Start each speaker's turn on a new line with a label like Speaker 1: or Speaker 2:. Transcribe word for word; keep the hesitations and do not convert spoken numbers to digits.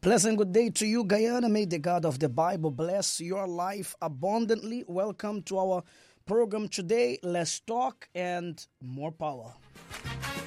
Speaker 1: Pleasant good day to you, Guyana. May the God of the Bible bless your life abundantly. Welcome to our program today. Let's talk and more power.